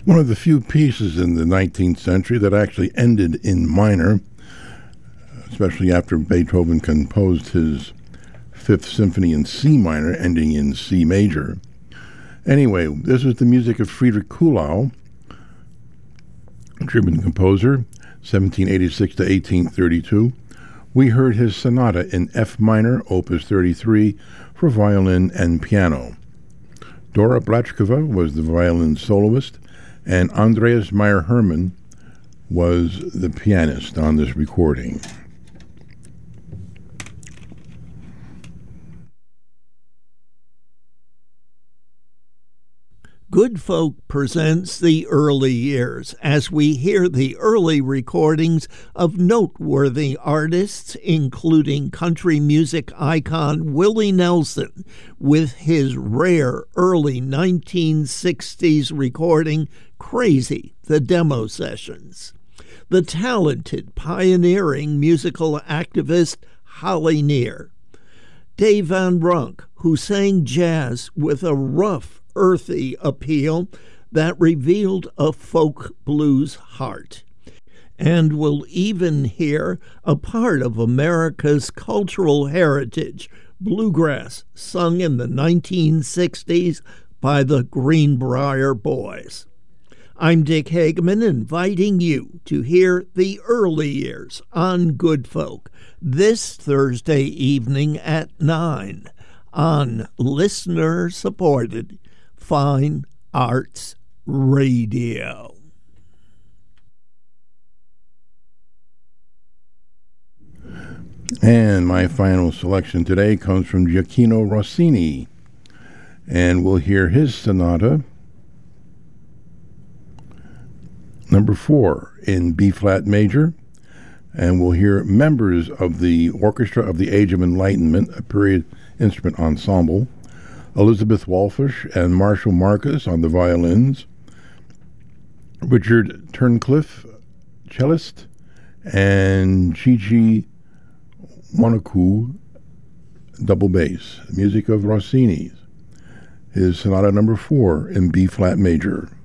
One of the few pieces in the 19th century that actually ended in minor, especially after Beethoven composed his Fifth Symphony in C minor, ending in C major. Anyway, this was the music of Friedrich Kuhlau, German composer, 1786 to 1832. We heard his sonata in F minor, opus 33, for violin and piano. Dora Blachkova was the violin soloist, and Andreas Meyer-Hermann was the pianist on this recording. Good Folk presents the early years as we hear the early recordings of noteworthy artists, including country music icon Willie Nelson with his rare early 1960s recording, Crazy, the Demo Sessions. The talented, pioneering musical activist Holly Near. Dave Van Ronk, who sang jazz with a rough, earthy appeal that revealed a folk blues heart. And we'll even hear a part of America's cultural heritage, bluegrass, sung in the 1960s by the Greenbrier Boys. I'm Dick Hageman, inviting you to hear the early years on Good Folk this Thursday evening at 9 on listener-supported Fine Arts Radio. And my final selection today comes from Gioacchino Rossini, and we'll hear his sonata number 4 in B-flat major, and we'll hear members of the Orchestra of the Age of Enlightenment, a period instrument ensemble, Elizabeth Walfish and Marshall Marcus on the violins, Richard Turncliffe, cellist, and Gigi Wanaku, double bass. Music of Rossini's, his sonata number 4 in B-flat major.